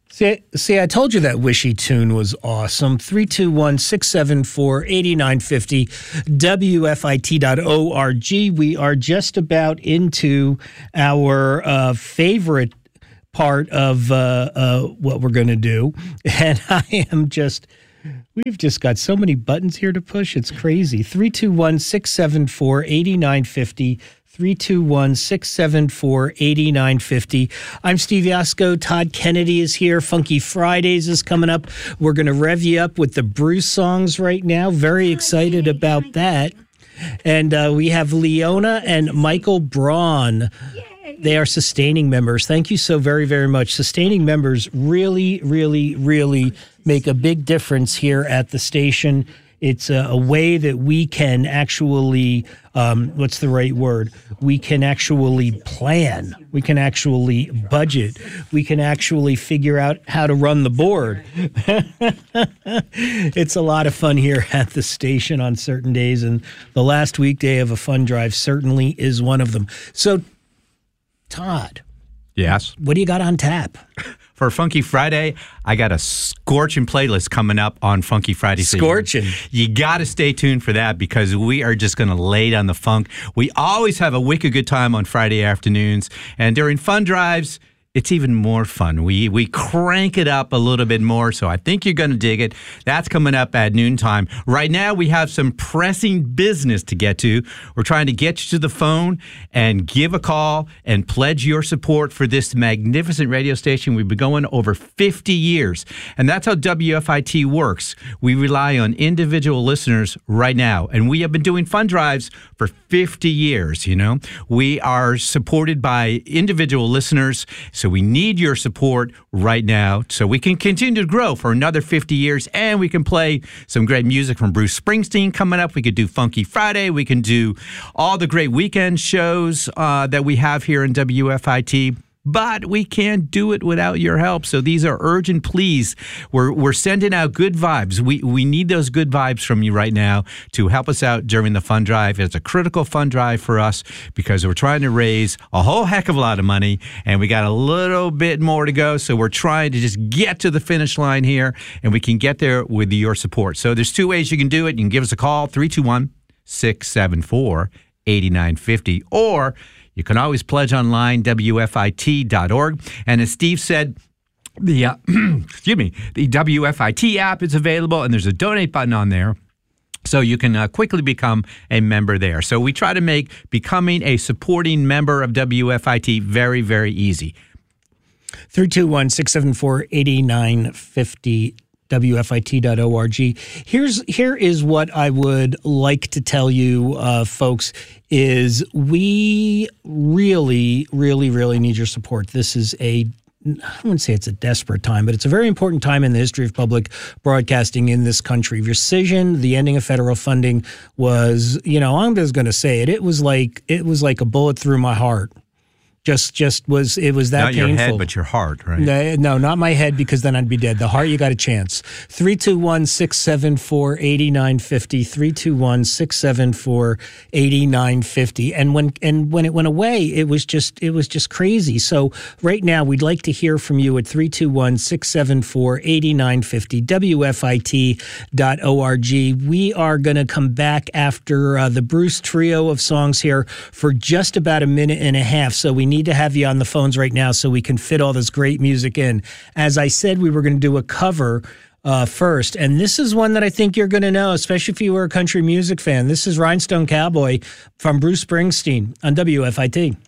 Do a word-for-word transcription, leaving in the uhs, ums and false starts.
See, see, I told you that Wishy tune was awesome. three two one, six seven four, eight nine five zero, W F I T dot org. We are just about into our uh, favorite part of uh, uh, what we're going to do. And I am just, we've just got so many buttons here to push. It's crazy. three two one, six seven four, eight nine five zero. three two one, six seven four, eight nine five zero. I'm Steve Yasko. Todd Kennedy is here. Funky Fridays is coming up. We're going to rev you up with the Bruce songs right now. Very excited about that. And uh, we have Leona and Michael Braun. They are sustaining members. Thank you so very, very much. Sustaining members really, really, really make a big difference here at the station. It's a, a way that we can actually, um, what's the right word? We can actually plan. We can actually budget. We can actually figure out how to run the board. It's a lot of fun here at the station on certain days, and the last weekday of a fun drive certainly is one of them. So, Todd. Yes? What do you got on tap? For Funky Friday, I got a scorching playlist coming up on Funky Friday. Scorching. So you you got to stay tuned for that because we are just going to lay down the funk. We always have a wicked good time on Friday afternoons. And during fun drives, it's even more fun. We we crank it up a little bit more, so I think you're going to dig it. That's coming up at noontime. Right now, we have some pressing business to get to. We're trying to get you to the phone and give a call and pledge your support for this magnificent radio station. We've been going over fifty years, and that's how W F I T works. We rely on individual listeners right now, and we have been doing fun drives for fifty years, you know. We are supported by individual listeners, so we need your support right now so we can continue to grow for another fifty years, and we can play some great music from Bruce Springsteen coming up. We could do Funky Friday. We can do all the great weekend shows uh, that we have here in W F I T. But we can't do it without your help. So these are urgent pleas. We're we're sending out good vibes. We we need those good vibes from you right now to help us out during the fun drive. It's a critical fun drive for us because we're trying to raise a whole heck of a lot of money, and we got a little bit more to go. So we're trying to just get to the finish line here, and we can get there with your support. So there's two ways you can do it. You can give us a call, three two one, six seven four, eight nine five zero, or you can always pledge online, W F I T dot org. And as Steve said, the uh, excuse me, the W F I T app is available, and there's a donate button on there. So you can uh, quickly become a member there. So we try to make becoming a supporting member of W F I T very, very easy. three two one, six seven four, eight nine five zero. W F I T dot org. Here's here is what I would like to tell you, uh, folks, is we really, really, really need your support. This is a I wouldn't say it's a desperate time, but it's a very important time in the history of public broadcasting in this country. Rescission, the ending of federal funding was, you know, I'm just going to say it. It was like it was like a bullet through my heart. Just, just was it was that not painful. Not your head, but your heart, right? No, no, not my head, because then I'd be dead. The heart, you got a chance. three two one, six seven four, eight nine five zero. three two one, six seven four, eight nine five zero. And when and when it went away, it was just it was just crazy. So right now, we'd like to hear from you at three two one, six seven four, eight nine five zero. W F I T dot org. We are going to come back after uh, the Bruce trio of songs here for just about a minute and a half. So we need to have you on the phones right now so we can fit all this great music in. As I said, we were going to do a cover uh, first, and this is one that I think you're going to know, especially if you were a country music fan. This is Rhinestone Cowboy from Bruce Springsteen on W F I T.